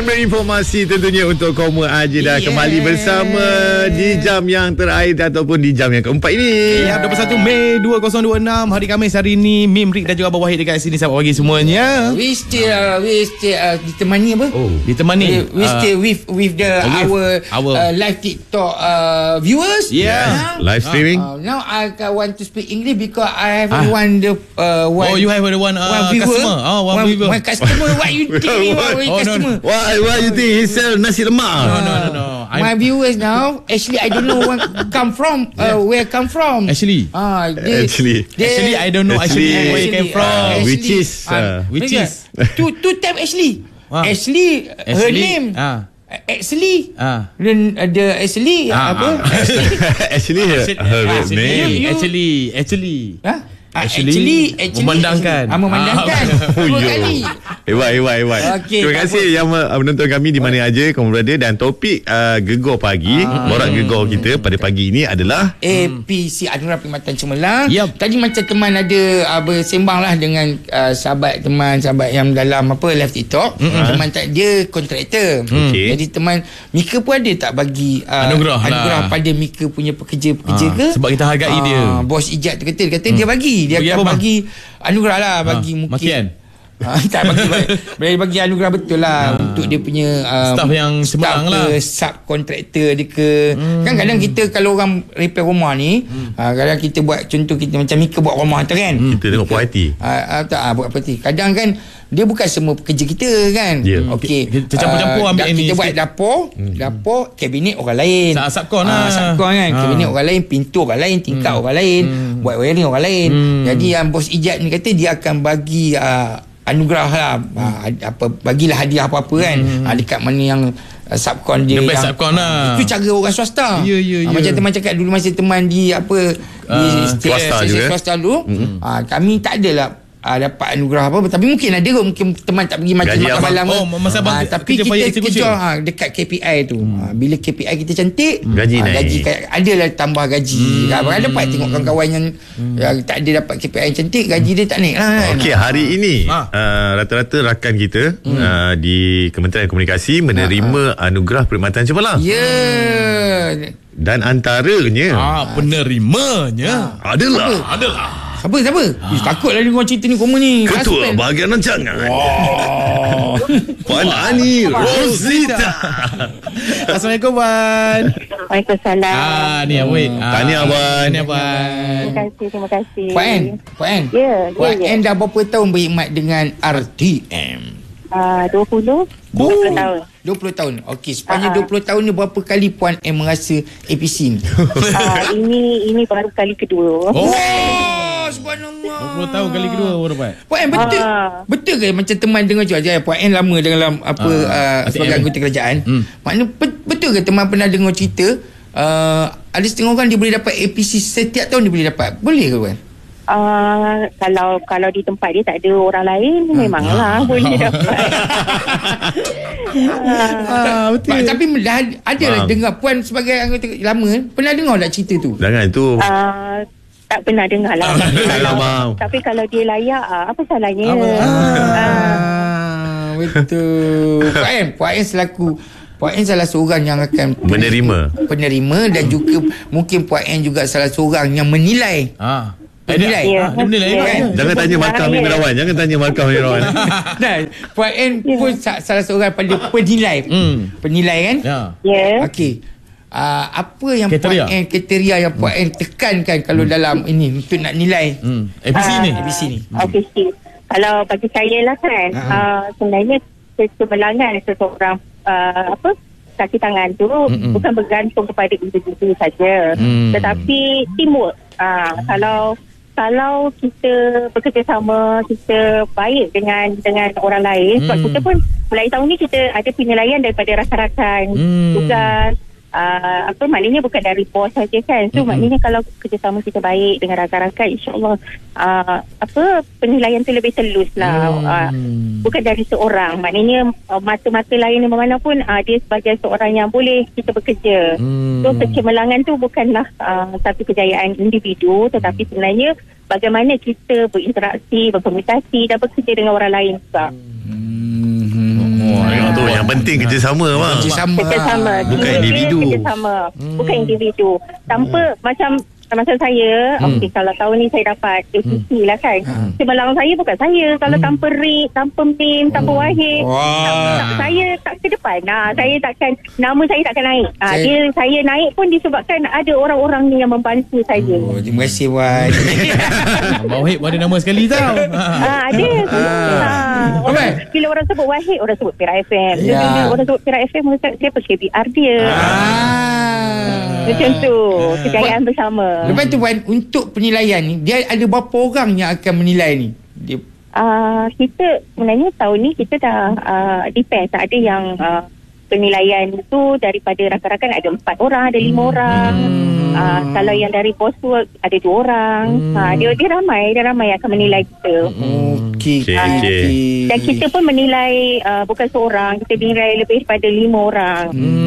berinformasi tentunya untuk kaum aja dah kembali bersama di jam yang terakhir ataupun di jam yang keempat ini. Ya, 21 Mei 2026 hari Khamis hari ini. Mim, Rick dan juga Abang Wahid dekat sini. Selamat pagi semuanya. We still ditemani apa? Ditemani We still with the our live TikTok viewers. Yeah. Live streaming. Now I want to speak English because I have one one. you have one viewer. customer. One viewer. One customer. What you think? Customer. Why you think he sell nasi lemak? No. My viewers now, actually I don't know where come from. Actually, I don't know where you came from. Which is two time Ashley. Ashley, her name. Actually, the Ashley apa? Actually, her name. Actually. Actually memandangkan. Dua kali. Hebat. Okay, terima kasih yang menonton kami di mana aja kamu berada. Dan topik Gegar Pagi, borak Gegar kita pada pagi ini adalah APC Anugerah Perkhidmatan Cemerlang. Yep. Tadi macam teman ada bersembang lah dengan sahabat yang dalam live TikTok. Teman dia kontraktor. Jadi teman Mika pun ada tak bagi anugerah pada Mika punya pekerja-pekerja ke? Sebab kita hargai dia. Bos Ijat tu kata dia bagi. Dia akan bagi anugerah lah. Bagi mungkin makian. Tak bagi anugerah betul lah untuk dia punya staff yang cemerlang lah, subkontraktor dia ke. Kan kadang kita kalau orang repair rumah ni, kadang kita buat contoh, kita macam Mika buat rumah tu kan, kita tengok puas hati. Buat puas hati. Kadang kan dia bukan semua pekerja kita kan. Okey, kita campur-campur ambil kita ini. buat dapur kabinet orang lain. Subkon lah. Subkon kan. Kabinet orang lain, pintu orang lain, tingkap orang lain, buat wiring orang lain. Jadi yang bos Ijat ni kata dia akan bagi anugerah lah, bagilah hadiah apa-apa kan, dekat mana yang subkon dia, the best yang subkon lah. Itu cara orang swasta. Ya. Macam teman cakap dulu masa teman di swasta dulu, kami tak adalah dapat anugerah apa, tapi mungkin ada kot, mungkin teman tak pergi makan malam. Masa tapi kita kejar dekat KPI tu. Bila KPI kita cantik, gaji naik. Adalah tambah gaji. Kadang-kadang dapat tengok kawan-kawan yang tak ada dapat KPI yang cantik, gaji dia tak naik lah kan. Okey, hari ini rata-rata rakan kita di Kementerian Komunikasi menerima anugerah Perkhidmatan Cemerlang. Dan antaranya penerimanya adalah Siapa? Takutlah dengar cerita ni koma ni. Ketua Bahagian Rancangan Puan Ani Rosita. Assalamualaikum Puan. Waalaikumsalam. Ni Awid. Tahniah Puan. Terima kasih. Puan. Puan dah berapa tahun berkhidmat dengan RTM? 20 tahun. 20 tahun. Okey, sepanjang 20 tahun ni berapa kali Puan merasa APC ni? Ini baru kali kedua. Subhanallah. 20 tahun kali kedua baru dapat. Puan betul ke macam teman dengar je Puan lama dalam sebagai anggota kerajaan. Maknanya betul ke teman pernah dengar cerita ada setengah orang dia boleh dapat APC setiap tahun, dia boleh dapat. Boleh ke Puan? Kalau di tempat dia tak ada orang lain, memanglah boleh dapat. Betul. Tapi dah ada lah dengar Puan sebagai anggota lama, pernah dengar tak cerita tu? Jangan tu. Tak pernah dengar lah. Tapi kalau dia layak, apa salahnya? Betul. Puan N salah seorang yang akan penerima dan juga mungkin Puan N juga salah seorang yang menilai. Dia menilai. Jangan tanya markah Mirawan. Dan Puan N pun salah seorang pada penilai. Penilai kan? Okey. Apa yang kriteria yang Puan N tekankan kalau dalam ini untuk nak nilai APC ni? APC. Kalau bagi saya lah kan, sebenarnya kecemerlangan seseorang kaki tangan tu bukan bergantung kepada individu saja, tetapi teamwork. Kalau kita bekerjasama, kita baik dengan orang lain, sebab kita pun mulai tahun ni kita ada penilaian daripada rakan-rakan tugas. Maknanya bukan dari bos saja kan. So maknanya kalau kerjasama kita baik dengan rakan-rakan, insyaAllah penilaian tu lebih selus lah. Bukan dari seorang. Maknanya mata-mata lain di mana pun dia sebagai seorang yang boleh kita bekerja. So kecemerlangan tu bukanlah satu kejayaan individu, tetapi sebenarnya bagaimana kita berinteraksi, berkomunikasi dan bekerja dengan orang lain juga. Tengok tu yang penting kerjasama bang. Kerjasama. Bukan individu. Kerjasama. Bukan individu. Tanpa macam saya, okey, kalau tahun ni saya dapat APC lah kan. Cemerlang saya bukan saya. Kalau tanpa Rick, tanpa Mim, tanpa Wahid, saya tak ke depan. Saya takkan, nama saya takkan naik. Saya naik pun disebabkan ada orang-orang ni yang membantu saya. Terima kasih Wan. Abang Wahid pun ada nama sekali tau. Ada. Bila orang sebut Wahid, orang sebut Perak FM. Bila orang sebut Perak FM, orang cakap siapa KBR dia. Macam tu. Kejayaan bersama. Lepas tu Wan, untuk penilaian ni, dia ada berapa orang yang akan menilai ni? Kita sebenarnya tahun ni kita dah depends. Ada yang penilaian tu daripada rakan-rakan ada 4 orang, ada 5 orang. Kalau yang dari Bosworth ada 2 orang. Dia ramai akan menilai kita. Okey. Dan kita pun menilai bukan seorang, kita menilai lebih daripada 5 orang.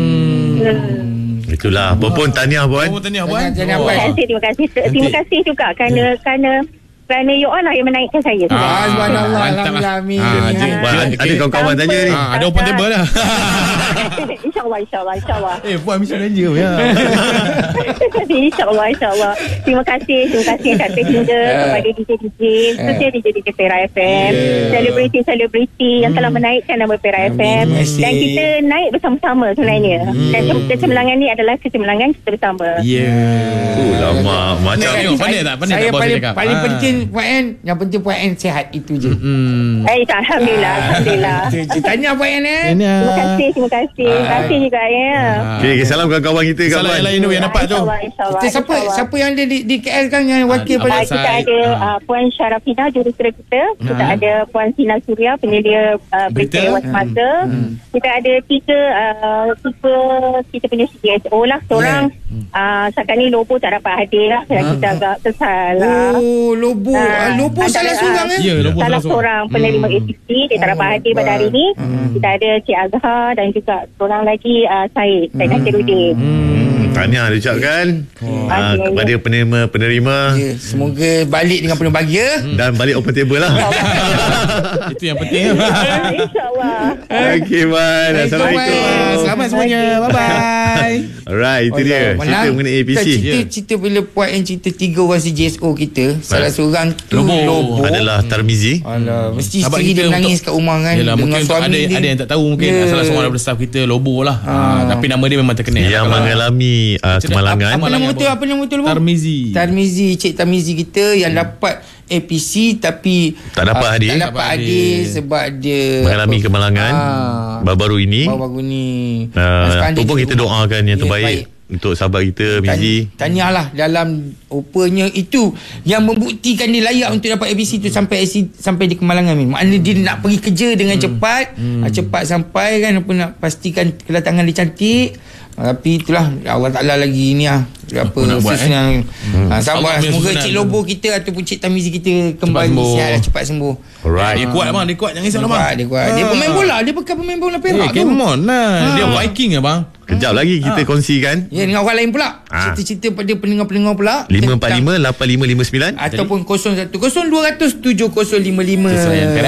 Itulah. Pun tahniah Puan. Terima kasih juga kerana you all lah yang menaikkan saya. Subhanallah. Alhamdulillah. Amin. Ada kawan-kawan tanya ni. Ada open table lah. InsyaAllah. Puan mission ranger ya. InsyaAllah. Terima kasih kata hingga kepada DJ khususnya DJ Perak FM, selebriti yang telah menaikkan nama Perak FM, dan kita naik bersama-sama sebenarnya. Dan kecemerlangan ni adalah kecemerlangan kita bersama. Lama macam pandai tak saya paling penting Puan Ann, yang penting Puan Ann sihat, itu je. Alhamdulillah. Tanya Puan Ann. Terima kasih juga ya. Okay, salam kawan-kawan kita. Salam yang lain tu yang dapat tu. Siapa yang ada di KL kan yang wakil pada kita ada Puan Syarafina, jurusera kita. Kita ada Puan Sina Suria, penyedia berita Dewan Semasa. Kita ada 3 kita punya CSO lah. Seorang setakat ni Lobo tak dapat hadir lah. Kita agak kesal lah. Lobo salah seorang salah seorang penerima APC. Dia tak dapat hadir pada hari ni. Kita ada Cik Azhar dan juga seorang lagi Syed Nasirudin. Tahniah diucapkan kepada penerima. Semoga balik dengan penuh bahagia dan balik open table lah. Itu yang penting. InsyaAllah. Okay man. Assalamualaikum. Selamat semuanya. Bye bye. Alright, itu dia cerita mengenai APC. Cerita bila Puan Ann cerita 3 orang CJSO kita, salah seorang tu Lobo adalah Tarmizi. Mesti isteri dia menangis kat rumah kan. Dengan suami ada yang tak tahu, mungkin salah seorang daripada staff kita Lobo lah. Tapi nama dia memang terkenal. Yang mengalami kemalangan. Apa nama betul Lobo? Tarmizi, Cik Tarmizi kita yang dapat APC tapi tak dapat hadir sebab dia mengalami kemalangan baru-baru ni. Pun kita doakan yang terbaik untuk sahabat kita Mizi. Tahniahlah, dalam rupanya itu yang membuktikan dia layak untuk dapat APC tu sampai di kemalangan ni. Maknanya dia nak pergi kerja dengan cepat sampai kan, apa nak pastikan kedatangan dia cantik. Tapi itulah Allah Ta'ala lagi ni khususnya sabar. Semoga Cik Lobo kita ataupun Cik Tamizi kita kembali sihat, cepat sembuh. Alright. Dia kuat bang, dia kuat, jangan risau bang. Dia kuat. Dia pemain bola, dia bekas pemain bola Perak tu. Come on lah. Dia Viking ya bang. Kejap lagi kita kongsikan. Ya, dengan orang lain pula. Cerita-cerita pada pendengar-pendengar pula. 545-8559 ataupun 01 0200 7055.